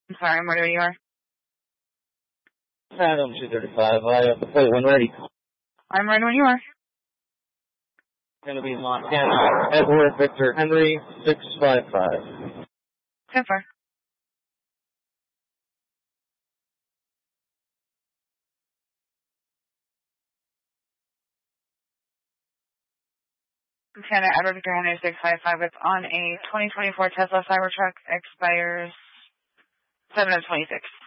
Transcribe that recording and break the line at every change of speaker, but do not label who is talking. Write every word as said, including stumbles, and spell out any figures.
I'm sorry, I'm ready when you are.
Adam two thirty-five. I, uh, wait, when ready.
I'm ready when you are.
Going to be Montana. Edward Victor Henry, six five five.
ten four. Montana, Edward Victor Henry, six five five. It's on a twenty twenty-four Tesla Cybertruck, expires seven of twenty-six.